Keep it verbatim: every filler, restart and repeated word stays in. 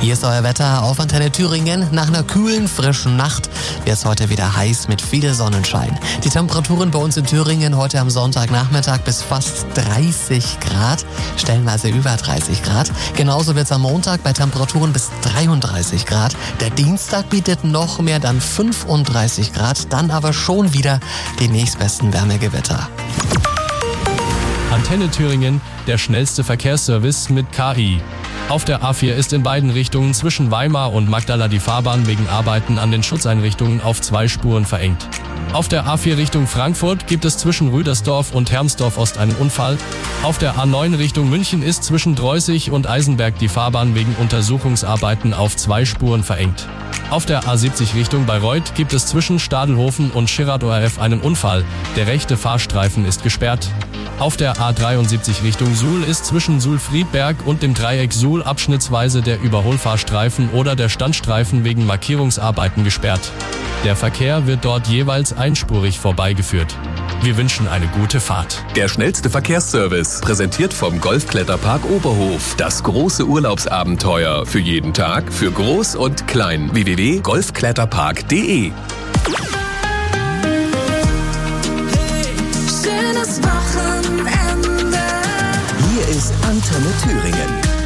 Hier ist euer Wetter auf Antenne Thüringen. Nach einer kühlen, frischen Nacht wird es heute wieder heiß mit viel Sonnenschein. Die Temperaturen bei uns in Thüringen heute am Sonntagnachmittag bis fast dreißig Grad, stellenweise über dreißig Grad. Genauso wird es am Montag bei Temperaturen bis dreiunddreißig Grad. Der Dienstag bietet noch mehr, dann fünfunddreißig Grad, dann aber schon wieder die nächstbesten Wärmegewitter. Antenne Thüringen, der schnellste Verkehrsservice mit K I. Auf der A vier ist in beiden Richtungen zwischen Weimar und Magdala die Fahrbahn wegen Arbeiten an den Schutzeinrichtungen auf zwei Spuren verengt. Auf der A vier Richtung Frankfurt gibt es zwischen Rüdersdorf und Hermsdorf Ost einen Unfall. Auf der A neun Richtung München ist zwischen Dreußig und Eisenberg die Fahrbahn wegen Untersuchungsarbeiten auf zwei Spuren verengt. Auf der A siebzig Richtung Bayreuth gibt es zwischen Stadelhofen und Schirrad O R F einen Unfall. Der rechte Fahrstreifen ist gesperrt. Auf der A dreiundsiebzig Richtung Suhl ist zwischen Suhl-Friedberg und dem Dreieck Suhl abschnittsweise der Überholfahrstreifen oder der Standstreifen wegen Markierungsarbeiten gesperrt. Der Verkehr wird dort jeweils einspurig vorbeigeführt. Wir wünschen eine gute Fahrt. Der schnellste Verkehrsservice, präsentiert vom Golfkletterpark Oberhof. Das große Urlaubsabenteuer für jeden Tag, für Groß und Klein. w w w punkt golfkletterpark punkt de Schönes Wochenende. Hier ist Antenne Thüringen.